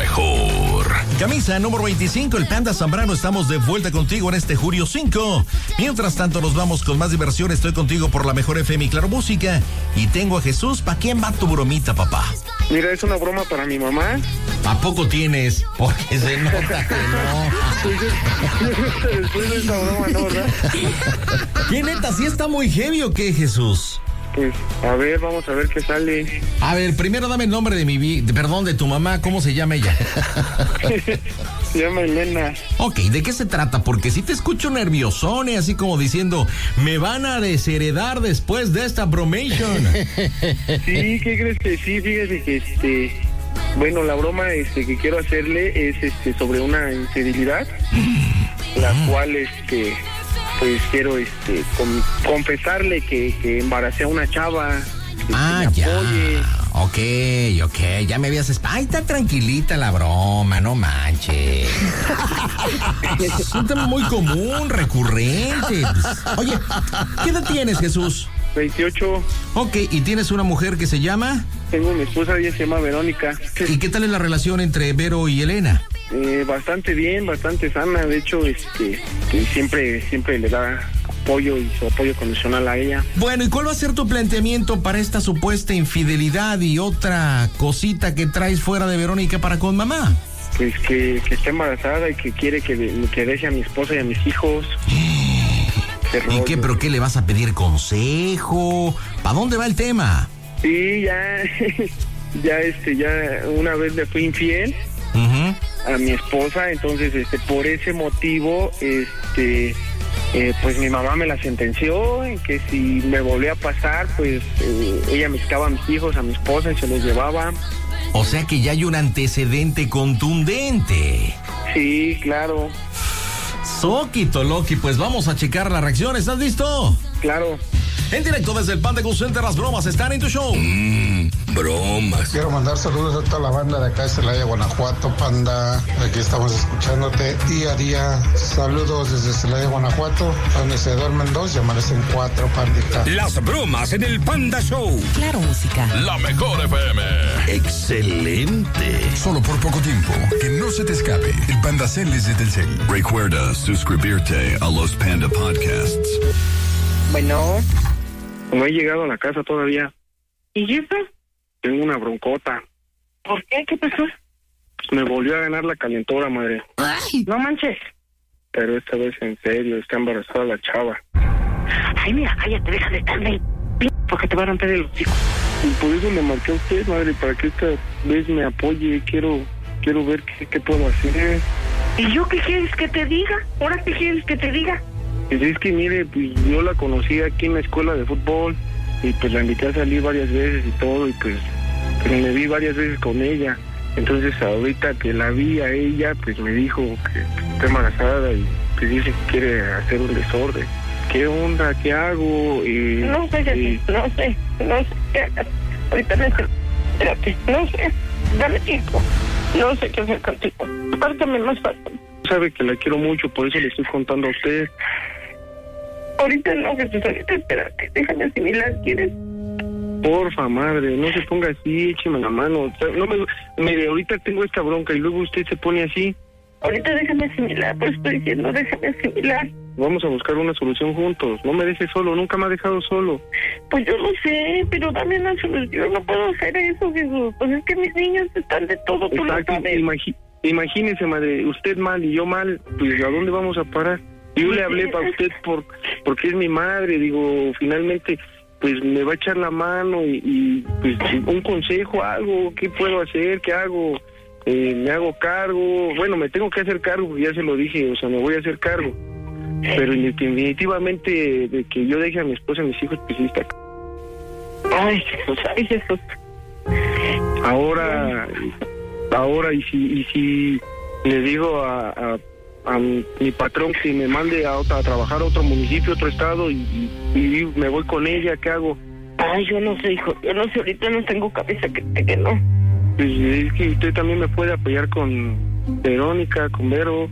mejor. Camisa número 25, el Panda Zambrano, estamos de vuelta contigo en este julio 5. Mientras tanto nos vamos con más diversión, estoy contigo por la mejor FM y Claro Música. Y tengo a Jesús. ¿Para quién va tu bromita, papá? Mira, es una broma para mi mamá. ¿A poco tienes? Porque se nota que no. Después de esa broma, ¿no, verdad? ¿Qué neta? ¿Sí está muy heavy o qué, Jesús? Pues, a ver, vamos a ver qué sale. A ver, primero dame el nombre de tu mamá. ¿Cómo se llama ella? Se llama Elena. Ok, ¿de qué se trata? Porque si te escucho nerviosone, así como diciendo, me van a desheredar después de esta bromation. Sí, ¿qué crees que sí? Fíjate que bueno, la broma que quiero hacerle es sobre una infidelidad, la cual pues quiero confesarle que embaracé a una chava. Que me apoye. Ok, ya me habías... Ay, está tranquilita la broma, no manches. Es un tema muy común, recurrente. Oye, ¿qué edad tienes, Jesús? 28. Ok, ¿y tienes una mujer que se llama? Tengo una esposa, ella se llama Verónica. ¿Y qué tal es la relación entre Vero y Elena? Bastante bien, bastante sana. De hecho, que siempre le da apoyo y su apoyo condicional a ella. Bueno, ¿y cuál va a ser tu planteamiento para esta supuesta infidelidad y otra cosita que traes fuera de Verónica para con mamá? Pues que está embarazada y que quiere que deje a mi esposa y a mis hijos. ¿Y qué? ¿Pero qué le vas a pedir consejo? ¿Para dónde va el tema? Sí, ya una vez le fui infiel a mi esposa, entonces por ese motivo pues mi mamá me la sentenció en que si me volvía a pasar, pues ella me quitaba a mis hijos, a mi esposa y se los llevaba. O sea que ya hay un antecedente contundente. Sí, claro. Soquito Loki, pues vamos a checar la reacción. ¿Estás listo? Claro. En directo desde el Panda Go Center, las bromas están en tu show. Bromas. Quiero mandar saludos a toda la banda de acá de Celaya, Guanajuato, Panda. Aquí estamos escuchándote día a día. Saludos desde Celaya, Guanajuato, donde se duermen 2 y amanecen 4, pandita. Las bromas en el Panda Show. Claro Música. La mejor FM. Excelente. Solo por poco tiempo. Que no se te escape. El Panda Cel es de Telcel. Recuerda suscribirte a los Panda Podcasts. Bueno, no he llegado a la casa todavía. ¿Y eso? Tengo una broncota. ¿Por qué? ¿Qué pasó? Me volvió a ganar la calentora, madre. Ay, no manches. Pero esta vez en serio, está embarazada la chava. Ay, mira, cállate, déjale estar bien, porque te va a romper el hocico. Y por eso le marqué a usted, madre, para que esta vez me apoye. Quiero ver qué puedo hacer. ¿Y yo qué quieres que te diga? ¿Ahora qué quieres que te diga? Pues es que mire, pues yo la conocí aquí en la escuela de fútbol y pues la invité a salir varias veces y todo y pues me vi varias veces con ella. Entonces ahorita que la vi a ella, pues me dijo que está embarazada y pues dice que quiere hacer un desorden. ¿Qué onda? ¿Qué hago? No sé qué hagas. Ahorita espérate, no sé, dame tiempo. No sé qué hacer contigo. Pártame más fácil. Sabe que la quiero mucho, por eso le estoy contando a usted. Ahorita no, Jesús, ahorita espérate, déjame asimilar, ¿quieres? Porfa, madre, no se ponga así, écheme la mano. No mire, ahorita tengo esta bronca y luego usted se pone así. Ahorita déjame asimilar, pues estoy diciendo, déjame asimilar. Vamos a buscar una solución juntos. No me dejes solo, nunca me ha dejado solo. Pues yo lo sé, pero dame una solución, no puedo hacer eso, Jesús. Pues es que mis niños están de todo, tú lo sabes. Imagínese, madre, usted mal y yo mal, pues ¿a dónde vamos a parar? Yo le hablé para usted porque es mi madre, digo, finalmente, pues me va a echar la mano y pues un consejo, algo, ¿qué puedo hacer? ¿Qué hago? Me hago cargo, bueno, me tengo que hacer cargo, porque ya se lo dije, o sea, me voy a hacer cargo. Pero definitivamente de que yo deje a mi esposa y a mis hijos, pues sí está. Ay, Jesús. Ahora, y si le digo a mi patrón que me mande a trabajar a otro municipio, otro estado, y me voy con ella, ¿qué hago? Ay, yo no sé, hijo, yo no sé, ahorita no tengo cabeza que no. Pues es que usted también me puede apoyar con Verónica, con Vero.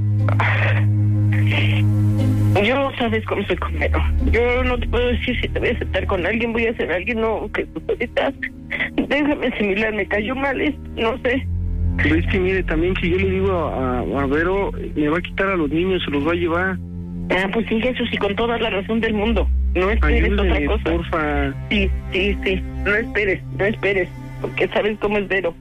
Yo sabes cómo soy con Vero. Yo no te puedo decir si te voy a aceptar con alguien, voy a hacer alguien, no, que tú ahorita déjame asimilar, me cayó mal, no sé. Pero es que mire, también si yo le digo a Vero, me va a quitar a los niños, se los va a llevar. Ah, pues sí, Jesús, y con toda la razón del mundo. No esperes otra cosa. Porfa. Sí. No esperes, porque sabes cómo es Vero.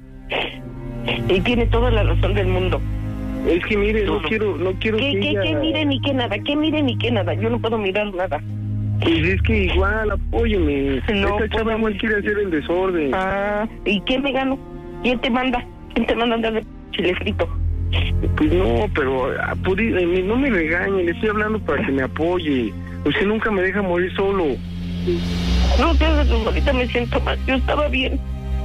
Y tiene toda la razón del mundo. Es que mire, no quiero ¿Qué mire ni qué nada? Yo no puedo mirar nada. Pues es que igual, apóyeme. No, esta chava igual quiere hacer el desorden. Ah, ¿y quién me gano? ¿Quién te manda? A andar de chile frito? Pues no, pero no me regañe, le estoy hablando para que me apoye. Usted nunca me deja morir solo. No, ahorita me siento mal. Yo estaba bien.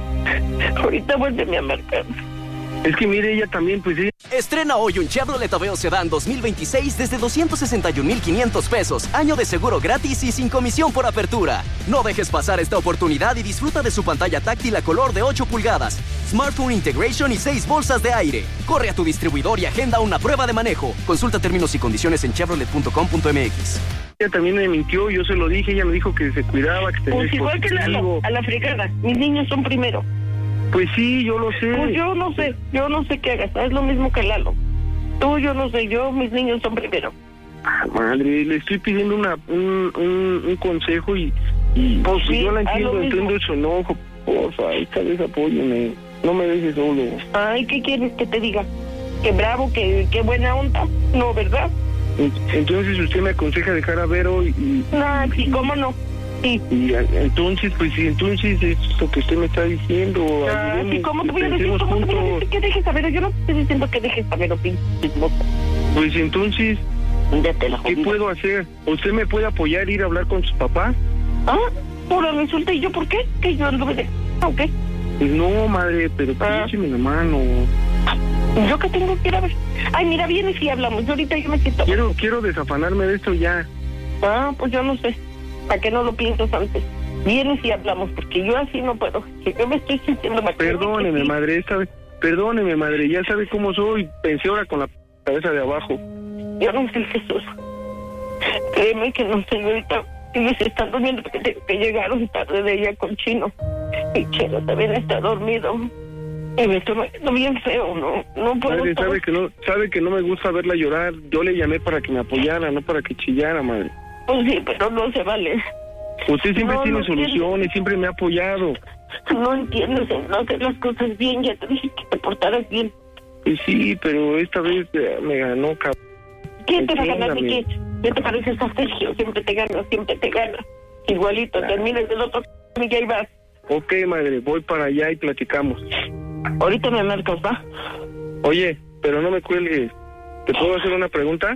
Ahorita vuélveme a marcar. Es que mire, ella también, pues ella... Estrena hoy un Chevrolet Aveo Sedán 2026 desde 261,500 pesos. Año de seguro gratis y sin comisión por apertura. No dejes pasar esta oportunidad y disfruta de su pantalla táctil a color de 8 pulgadas, Smartphone Integration y 6 bolsas de aire. Corre a tu distribuidor y agenda una prueba de manejo. Consulta términos y condiciones en chevrolet.com.mx. Ella también me mintió, yo se lo dije, ella me dijo que se cuidaba, que tenía pues igual que Lalo, a la fregada. Mis niños son primero. Pues sí, yo lo sé. Pues yo no sé qué hagas, es lo mismo que Lalo. Tú, yo no sé, mis niños son primero. Madre, le estoy pidiendo un consejo y pues sí, yo la entiendo su enojo. Porfa, esta vez apóyame, no me dejes solo. Ay, ¿qué quieres que te diga? ¿Qué bravo, qué buena onda? No, ¿verdad? Entonces usted me aconseja dejar a Vero y... No, sí, ¿cómo no? Sí. Y entonces, pues sí, entonces es lo que usted me está diciendo. ¿Y cómo te voy a decir? ¿Cómo te voy a decir que dejes a Vero? Yo no te estoy diciendo que dejes a Vero, Pues entonces, ¿qué puedo hacer? ¿Usted me puede apoyar ir a hablar con sus papás? Ah, ahora resulta, ¿y yo por qué? ¿Que yo anduve de... ¿o qué? Pues no, madre, pero écheme la mano. ¿Yo qué tengo que ir a ver? Ay, mira, vienes y hablamos. Yo ahorita yo me siento... Quiero desafanarme de esto ya. Ah, pues yo no sé. ¿Para qué no lo piensas antes? Vienes y hablamos, porque yo así no puedo. Yo me estoy sintiendo mal. Perdóneme, madre, esta vez. Perdóneme, madre, ya sabe cómo soy. Pensé ahora con la cabeza de abajo. Yo no sé, Jesús. Créeme que no sé, ahorita ellos están durmiendo porque tengo que llegaron tarde de ella con Chino. Y Chino también está dormido. Y me estoy viendo bien feo, no puedo. Madre, sabe que no me gusta verla llorar. Yo le llamé para que me apoyara, no para que chillara, madre. Pues sí, pero no se vale. Usted siempre tiene soluciones, siempre me ha apoyado. No entiendes, no hacer las cosas bien, ya te dije que te portaras bien. Pues sí, pero esta vez me ganó, cabrón. ¿Quién te va a ganar de qué? ¿Qué te pareces a Sergio? Siempre te gana. Igualito, termines del otro y ya vas. Ok, madre, voy para allá y platicamos. Ahorita me marcas, ¿va? Oye, pero no me cuelgues. ¿Te puedo hacer una pregunta?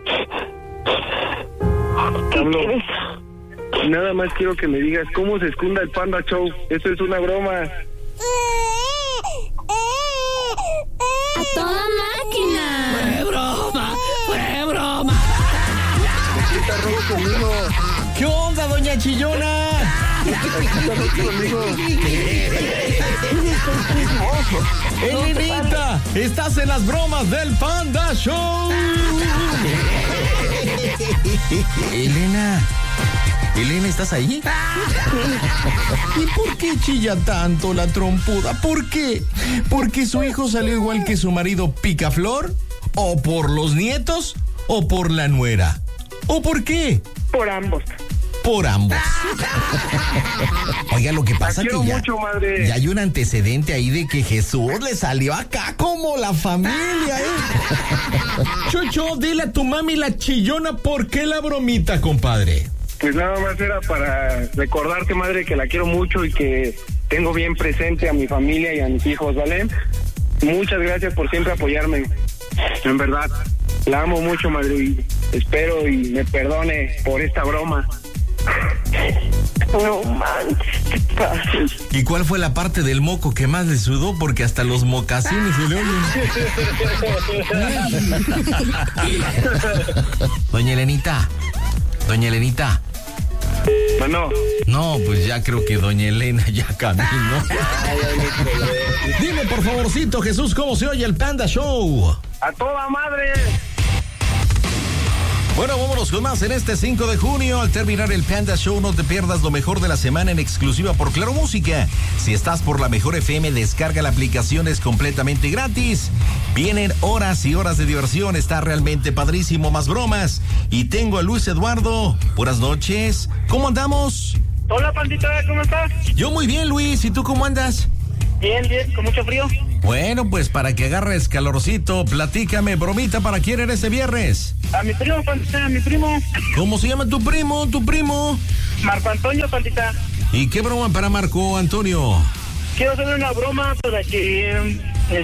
¿Qué quieres? Nada más quiero que me digas cómo se esconda el Panda Show. Eso es una broma. ¡A toda máquina! ¡Fue broma! ¿Qué está rojo conmigo? ¿Qué onda, doña Chillona? ¿Qué está rojo conmigo? Elenita, estás en las bromas del Panda Show. Elena, ¿estás ahí? ¿Y por qué chilla tanto la trompuda? ¿Por qué? ¿Porque su hijo salió igual que su marido Picaflor? ¿O por los nietos? ¿O por la nuera? ¿O por qué? Por ambos. Por ambos. Oiga, lo que pasa que ya hay un antecedente ahí de que Jesús le salió acá como la familia, Chucho, dile a tu mami la chillona por qué la bromita, compadre. Pues nada más era para recordarte, madre, que la quiero mucho y que tengo bien presente a mi familia y a mis hijos, ¿vale? Muchas gracias por siempre apoyarme. En verdad, la amo mucho, madre, y espero y me perdone por esta broma. No manches, ¿qué pasa? ¿Y cuál fue la parte del moco que más le sudó? Porque hasta los mocasines se le oyen. Doña Elenita. Bueno. No, pues ya creo que doña Elena ya caminó. Dime, por favorcito, Jesús, ¿cómo se oye el Panda Show? ¡A toda madre! Bueno, vámonos con más en este 5 de junio. Al terminar el Panda Show, no te pierdas lo mejor de la semana en exclusiva por Claro Música. Si estás por la Mejor FM, descarga la aplicación, es completamente gratis. Vienen horas y horas de diversión, está realmente padrísimo, más bromas. Y tengo a Luis Eduardo. Buenas noches. ¿Cómo andamos? Hola, pandita, ¿cómo estás? Yo muy bien, Luis. ¿Y tú cómo andas? Bien, con mucho frío. Bueno, pues para que agarres calorcito, platícame, bromita, ¿para quién eres este viernes? A mi primo, pandita, a mi primo. ¿Cómo se llama tu primo? Marco Antonio, pandita. ¿Y qué broma para Marco Antonio? Quiero hacerle una broma para que,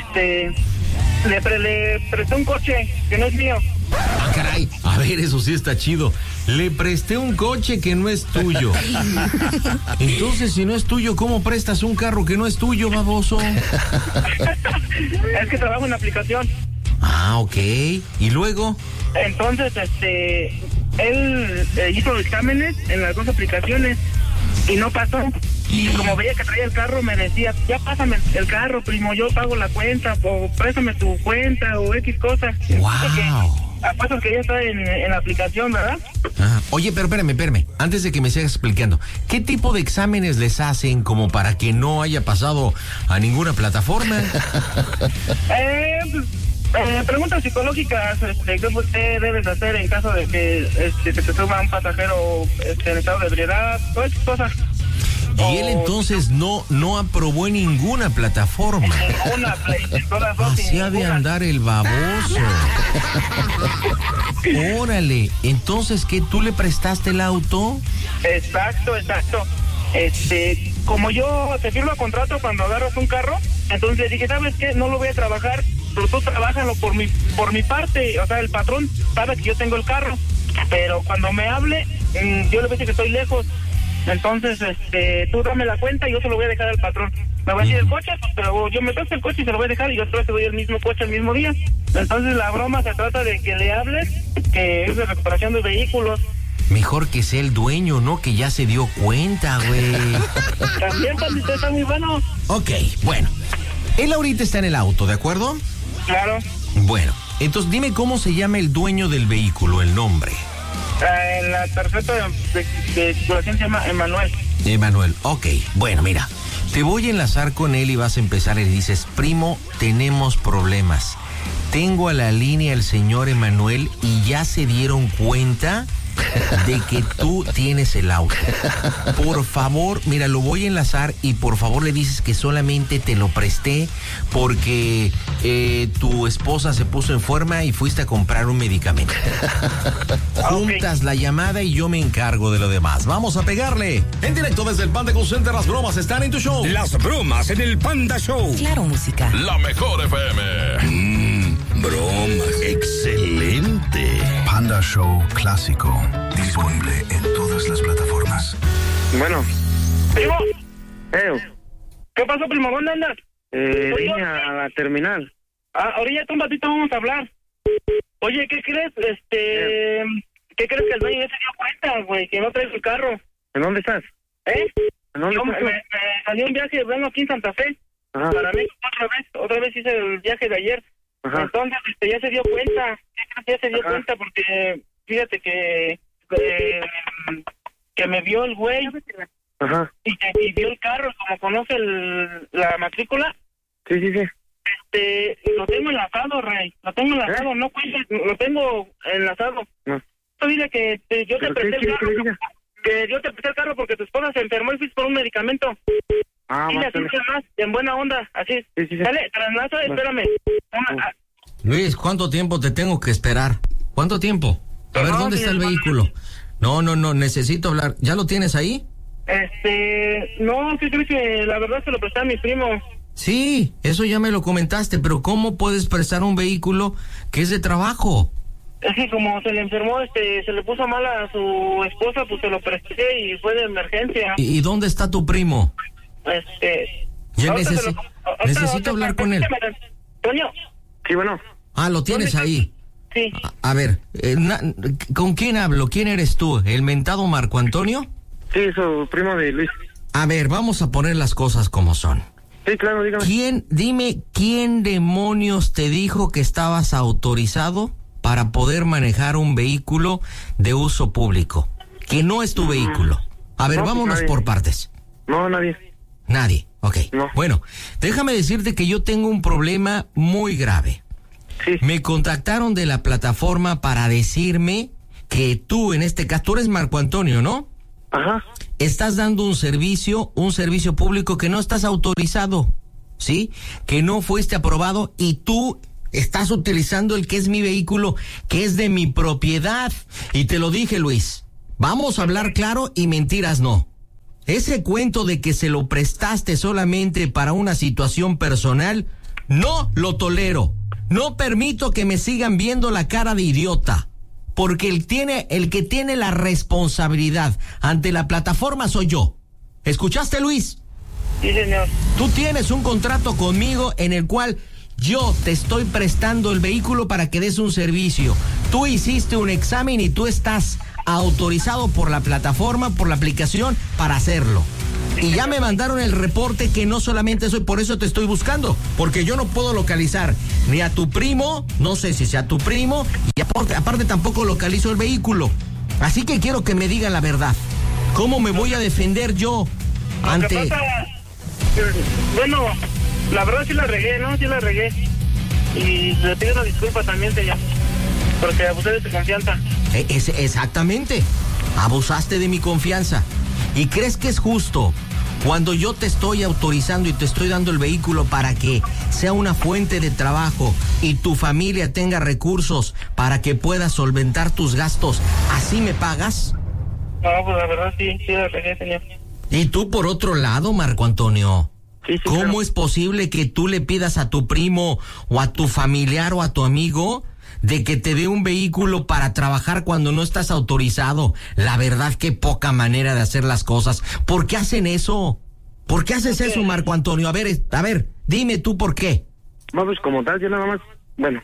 le presté un coche que no es mío. Ah, caray, a ver, eso sí está chido. Le presté un coche que no es tuyo. Entonces, si no es tuyo, ¿cómo prestas un carro que no es tuyo, baboso? Es que trabajo en la aplicación. Ah, ok. ¿Y luego? Entonces, él hizo exámenes en las dos aplicaciones y no pasó. Y como veía que traía el carro, me decía, ya pásame el carro, primo, yo pago la cuenta, o préstame tu cuenta, o X cosa. ¡Wow! Apuesto que ya está en la aplicación, ¿verdad? Ah, oye, pero espérame. Antes de que me sigas explicando, ¿qué tipo de exámenes les hacen como para que no haya pasado a ninguna plataforma? Preguntas psicológicas, ¿qué usted debes hacer en caso de que te suba un pasajero en estado de ebriedad? Todas esas cosas. Y él entonces no aprobó en ninguna plataforma. Así ha de andar el baboso. Órale, entonces, ¿qué? ¿Tú le prestaste el auto? Exacto. Como yo te firmo contrato cuando agarras un carro, entonces le dije, ¿sabes qué? No lo voy a trabajar, pero tú trabájalo por mi parte. O sea, el patrón sabe que yo tengo el carro, pero cuando me hable, yo le voy a decir que estoy lejos. Entonces, tú dame la cuenta y yo se lo voy a dejar al patrón. Me va a decir el coche, pero yo me presto el coche y se lo voy a dejar y yo otra vez te doy el mismo coche el mismo día. Entonces la broma se trata de que le hables, que es de recuperación de vehículos. Mejor que sea el dueño, ¿no? Que ya se dio cuenta, güey. También, pandita, está muy bueno. Ok, bueno. Él ahorita está en el auto, ¿de acuerdo? Claro. Bueno, entonces dime cómo se llama el dueño del vehículo, el nombre. En la tarjeta de circulación se llama Emanuel. Emanuel, ok. Bueno, mira, te voy a enlazar con él y vas a empezar y dices, primo, tenemos problemas. Tengo a la línea el señor Emanuel y ya se dieron cuenta de que tú tienes el auto. Por favor, mira, lo voy a enlazar y por favor le dices que solamente te lo presté porque tu esposa se puso enferma y fuiste a comprar un medicamento. Juntas la llamada y yo me encargo de lo demás. Vamos a pegarle. En directo desde el Panda Call Center, las bromas están en tu show. Las bromas en el Panda Show. Claro Música. La Mejor FM. Bromas. Excelente. Panda Show Clásico. Disponible en todas las plataformas. Bueno. ¿Primo? ¿Qué pasó, primo? ¿Dónde andas? Vine a la terminal. Ahorita un ratito vamos a hablar. Oye, ¿qué crees? ¿Qué crees que el dueño ya se dio cuenta, güey? Que no trae su carro. ¿En dónde estás? ¿En dónde estás? Me salió un viaje, bueno, aquí en Santa Fe. Ajá. Para mí, otra vez hice el viaje de ayer. Ajá. Entonces, ya se dio cuenta. Ya se dio cuenta porque, fíjate que me vio el güey. Ajá. Y vio el carro, como conoce la matrícula. Sí. Lo tengo enlazado, Rey. Lo tengo enlazado, no cuentes, lo tengo enlazado. No. Tú dile que yo te presté el carro. Que yo te presté el carro porque tu esposa se enfermó y fuiste por un medicamento. Dile así más, en buena onda, así. Sí. Dale, traslazo, espérame. Luis, ¿cuánto tiempo te tengo que esperar? ¿Cuánto tiempo? A ver, ¿dónde está el vehículo? No, necesito hablar. ¿Ya lo tienes ahí? No, sí creo que la verdad se lo presté a mi primo. Sí, eso ya me lo comentaste, pero ¿cómo puedes prestar un vehículo que es de trabajo? Es que como se le enfermó, se le puso mal a su esposa, pues se lo presté y fue de emergencia. ¿Y dónde está tu primo? Ya necesito hablar con él. Toño. Sí, bueno. Lo tienes ahí. Sí. A ver, ¿con quién hablo? ¿Quién eres tú? ¿El mentado Marco Antonio? Sí, su primo de Luis. A ver, vamos a poner las cosas como son. Sí, claro, dígame. Dime, ¿quién demonios te dijo que estabas autorizado para poder manejar un vehículo de uso público, que no es tu vehículo? A ver, No, vámonos nadie. por partes. No, nadie. Nadie, ok. No. Bueno, déjame decirte que yo tengo un problema muy grave. Sí. Me contactaron de la plataforma para decirme que tú, en este caso, tú eres Marco Antonio, ¿no? Ajá. Estás dando un servicio público que no estás autorizado, ¿sí? Que no fuiste aprobado y tú estás utilizando el que es mi vehículo, que es de mi propiedad. Y te lo dije, Luis, vamos a hablar claro y mentiras no. Ese cuento de que se lo prestaste solamente para una situación personal, no lo tolero. No permito que me sigan viendo la cara de idiota. Porque el que tiene la responsabilidad ante la plataforma soy yo. ¿Escuchaste, Luis? Sí, señor. Tú tienes un contrato conmigo en el cual yo te estoy prestando el vehículo para que des un servicio. Tú hiciste un examen y tú estás autorizado por la plataforma, por la aplicación, para hacerlo. Y ya me mandaron el reporte que no solamente soy, por eso te estoy buscando, porque yo no puedo localizar ni a tu primo, no sé si sea tu primo, y aparte tampoco localizo el vehículo. Así que quiero que me digan la verdad. ¿Cómo me voy a defender yo ante...? Lo que pasa, bueno, la verdad sí la regué, ¿no? Sí la regué. Y le pido una disculpa también, señor, porque abusé de tu confianza. Exactamente, abusaste de mi confianza. ¿Y crees que es justo cuando yo te estoy autorizando y te estoy dando el vehículo para que sea una fuente de trabajo y tu familia tenga recursos para que puedas solventar tus gastos, así me pagas? No, pues la verdad sí la regué, señor. Y tú por otro lado, Marco Antonio, Sí, ¿cómo claro. es posible que tú le pidas a tu primo o a tu familiar o a tu amigo de que te dé un vehículo para trabajar cuando no estás autorizado? La verdad, qué poca manera de hacer las cosas. ¿Por qué hacen eso? ¿Por qué haces eso, Marco Antonio? A ver, dime tú por qué. No, pues como tal, yo nada más, bueno,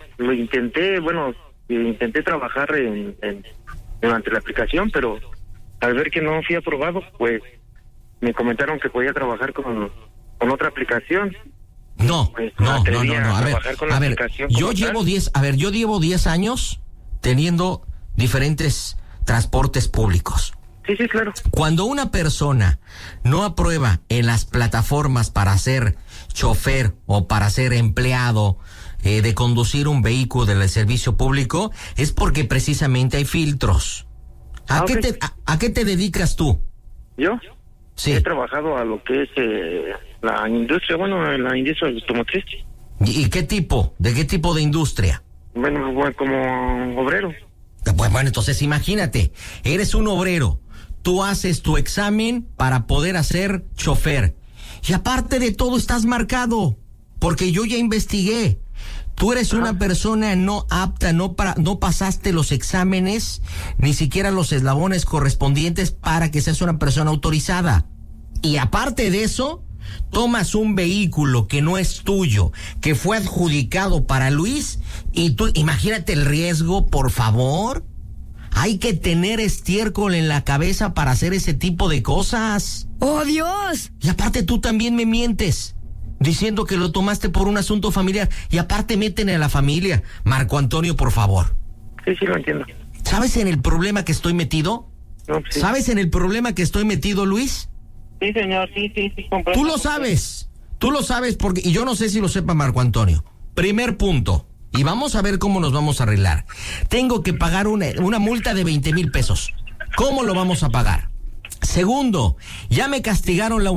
intenté trabajar durante la aplicación, pero al ver que no fui aprobado, pues me comentaron que podía trabajar con otra aplicación. No, Pues, no. a ver, Yo llevo 10 años teniendo diferentes transportes públicos. Sí, claro. Cuando una persona no aprueba en las plataformas para ser chofer o para ser empleado de conducir un vehículo del servicio público, es porque precisamente hay filtros. ¿A qué te dedicas tú? ¿Yo? Sí. He trabajado a lo que es la industria, en la industria automotriz. ¿Y qué tipo? ¿De qué tipo de industria? Bueno, como obrero. Bueno, entonces imagínate, eres un obrero, tú haces tu examen para poder hacer chofer. Y aparte de todo estás marcado, porque yo ya investigué. Tú eres una persona no apta, no pasaste los exámenes, ni siquiera los eslabones correspondientes para que seas una persona autorizada. Y aparte de eso, tomas un vehículo que no es tuyo, que fue adjudicado para Luis, y tú, imagínate el riesgo, por favor. Hay que tener estiércol en la cabeza para hacer ese tipo de cosas. ¡Oh, Dios! Y aparte tú también me mientes, diciendo que lo tomaste por un asunto familiar. Y aparte meten a la familia. Marco Antonio, por favor. Sí, lo entiendo. ¿Sabes en el problema que estoy metido? No, pues sí. ¿Sabes en el problema que estoy metido, Luis? Sí, señor, sí, comprendo. Tú lo sabes porque, y yo no sé si lo sepa Marco Antonio. Primer punto, y vamos a ver cómo nos vamos a arreglar. Tengo que pagar una multa de 20,000 pesos. ¿Cómo lo vamos a pagar? Segundo, ya me castigaron la